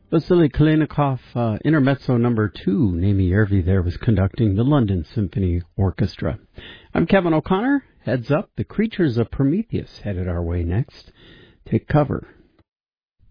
Vasily Kalinikov, Intermezzo number 2, Naomi Yervi there was conducting the London Symphony Orchestra. I'm Kevin O'Connor. Heads up, the Creatures of Prometheus headed our way next. Take cover